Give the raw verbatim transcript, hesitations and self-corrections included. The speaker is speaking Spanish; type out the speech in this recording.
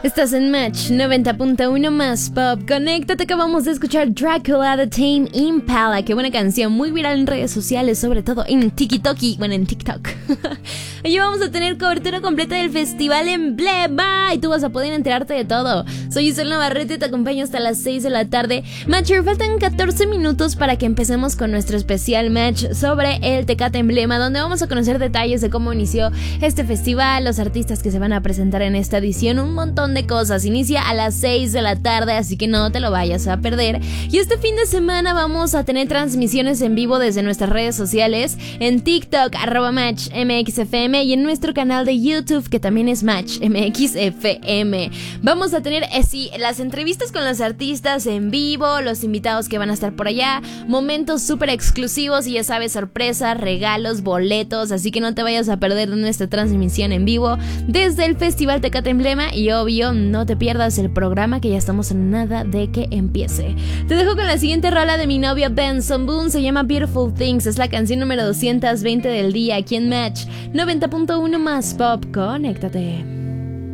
Estás en Match noventa punto uno más Pop. Conéctate, que vamos a escuchar Dracula de Tame Impala. Qué buena canción, muy viral en redes sociales, sobre todo en TikTok, bueno, en TikTok. Hoy vamos a tener cobertura completa del Festival Emblema y tú vas a poder enterarte de todo. Soy Isel Navarrete y te acompaño hasta las seis de la tarde. Matcher, faltan catorce minutos para que empecemos con nuestro especial Match sobre el Tecate Emblema, donde vamos a conocer detalles de cómo inició este festival, los artistas que se van a presentar en esta edición, un montón de cosas. Inicia a las seis de la tarde, así que no te lo vayas a perder. Y este fin de semana vamos a tener transmisiones en vivo desde nuestras redes sociales, en TikTok, arroba Match M X F M, y en nuestro canal de YouTube, que también es Match M X F M. Vamos a tener, eh, sí, las entrevistas con los artistas en vivo, los invitados que van a estar por allá, momentos súper exclusivos y ya sabes, sorpresas, regalos, boletos, así que no te vayas a perder nuestra transmisión en vivo desde el Festival Tecate Emblema. Y obvio, no te pierdas el programa, que ya estamos en nada de que empiece. Te dejo con la siguiente rola de mi novio Benson Boone, se llama Beautiful Things, es la canción número doscientos veinte del día aquí en Match noventa punto uno más Pop. Conéctate.